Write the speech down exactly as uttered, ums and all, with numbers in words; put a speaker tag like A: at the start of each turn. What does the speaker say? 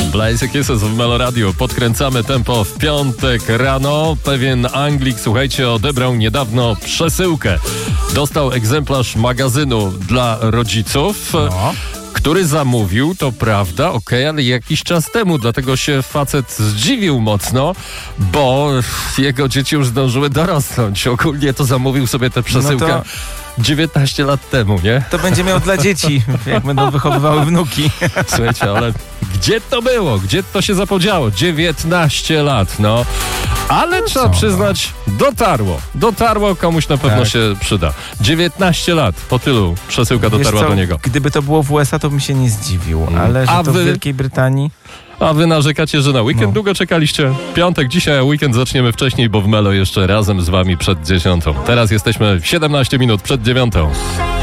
A: Blaze Kisses w Melo Radio. Podkręcamy tempo w piątek rano. Pewien Anglik, słuchajcie, odebrał niedawno przesyłkę. Dostał egzemplarz magazynu dla rodziców.
B: No.
A: Który zamówił, to prawda, okej, okay, ale jakiś czas temu, dlatego się facet zdziwił mocno, bo jego dzieci już zdążyły dorosnąć. Ogólnie to zamówił sobie tę przesyłkę no to... dziewiętnaście lat temu, nie?
B: To będzie miał dla dzieci, jak będą wychowywały wnuki.
A: Słuchajcie, ale gdzie to było? Gdzie to się zapodziało? dziewiętnaście lat, no. Ale no trzeba co, przyznać, dotarło. Dotarło, komuś na pewno tak. się przyda. dziewiętnaście lat po tylu przesyłka
B: Wiesz
A: dotarła
B: co,
A: do niego.
B: Gdyby to było w U S A, to bym się nie zdziwił, ale że
A: A
B: to
A: wy...
B: w Wielkiej Brytanii...
A: A wy narzekacie, że na weekend no. długo czekaliście? Piątek dzisiaj, a weekend zaczniemy wcześniej, bo w Melo jeszcze razem z wami przed dziesiątą. Teraz jesteśmy siedemnaście minut przed dziewiątą.